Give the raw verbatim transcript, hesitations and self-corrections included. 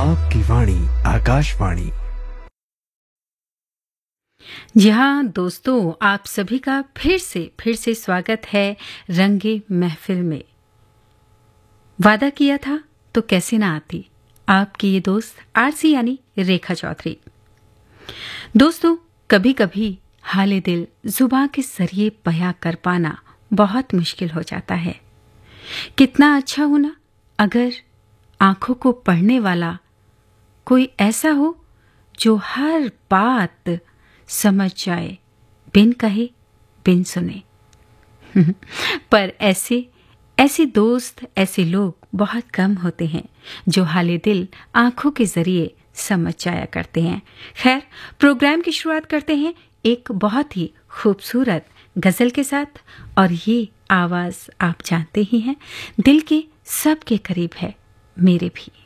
आपकी वाणी आकाशवाणी। जी हाँ दोस्तों, आप सभी का फिर से फिर से स्वागत है रंगे महफिल में। वादा किया था तो कैसे ना आती, आपकी ये दोस्त आरसी यानी रेखा चौधरी। दोस्तों, कभी कभी हाले दिल जुबां के जरिए बयां कर पाना बहुत मुश्किल हो जाता है। कितना अच्छा हो ना अगर आंखों को पढ़ने वाला कोई ऐसा हो जो हर बात समझ जाए, बिन कहे बिन सुने। पर ऐसे ऐसे दोस्त, ऐसे लोग बहुत कम होते हैं जो हाले दिल आंखों के जरिए समझ जाया करते हैं। खैर, प्रोग्राम की शुरुआत करते हैं एक बहुत ही खूबसूरत गजल के साथ, और ये आवाज आप जानते ही हैं, दिल के सबके करीब है, मेरे भी।